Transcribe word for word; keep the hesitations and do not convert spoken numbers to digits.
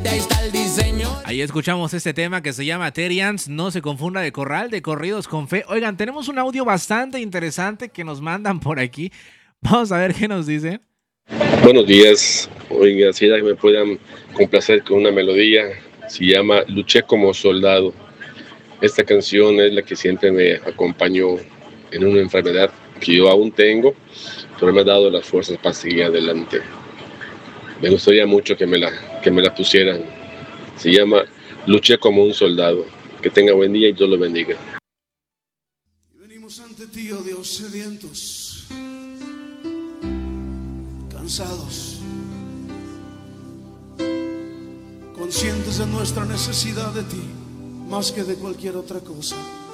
ahí está el diseño. Ahí escuchamos este tema que se llama Terians, no se confunda de corral, de corridos con fe. Oigan, tenemos un audio bastante interesante que nos mandan por aquí. Vamos a ver qué nos dicen. Buenos días, oiga, si me puedan complacer con una melodía, se llama Luché como soldado. Esta canción es la que siempre me acompañó en una enfermedad que yo aún tengo, pero me ha dado las fuerzas para seguir adelante. Me gustaría mucho que me la, que me la pusieran. Se llama Luché como un soldado. Que tenga buen día y Dios lo bendiga. Venimos ante ti, oh Dios, sedientos, cansados, conscientes de nuestra necesidad de ti, más que de cualquier otra cosa.